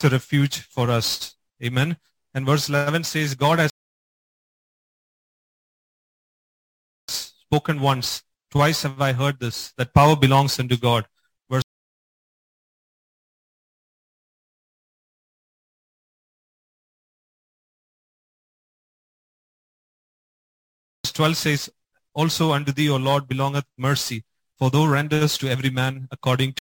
a refuge for us. Amen. And verse 11 says, God has spoken once, twice have I heard this, that power belongs unto God. Verse 12 says, also unto thee, O Lord, belongeth mercy, for thou renderest to every man according